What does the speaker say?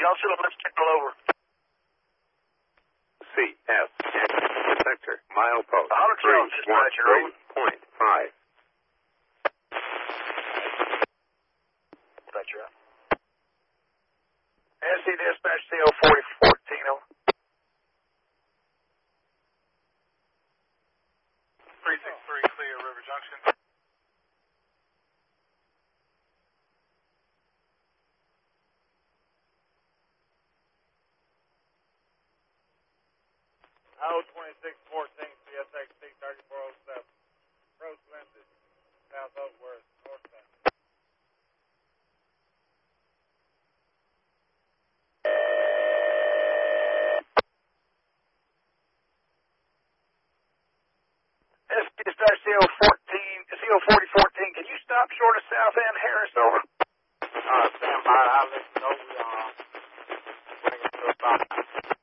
I'll send a lift signal over. CF, detector, milepost, 100 dispatcher, over. 3.5. Dispatcher out. SC dispatch, CO 4014, over. 363 clear, River Junction. O 2614 CSX C3407. Approach limited. South Oakworth, northbound. SC dispatch, CO 4014, can you stop short of South End Harris, over? Stand by. I'll let you know. Bring it to a stop.